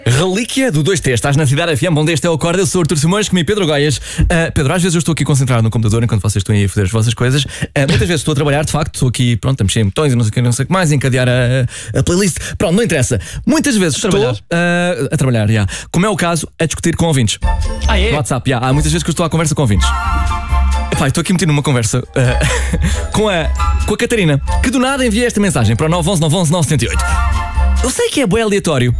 Relíquia do 2T, estás na Cidade FM, onde este é o Acorda, eu sou o Artur Simões, comigo Pedro Goias. Pedro, às vezes eu estou aqui concentrado no computador enquanto vocês estão aí a fazer as vossas coisas. Muitas vezes estou a trabalhar, de facto, estou aqui, pronto, a mexer em botões e não sei o que mais, a encadear a playlist. Pronto, não interessa. Muitas vezes estou a trabalhar, já. Como é o caso, a discutir com ouvintes. É? No WhatsApp, já. Há muitas vezes que eu estou à conversa com ouvintes. Epá, estou aqui metido numa conversa com a Catarina, que do nada envia esta mensagem para o 911 911 978. Eu sei que é bué aleatório,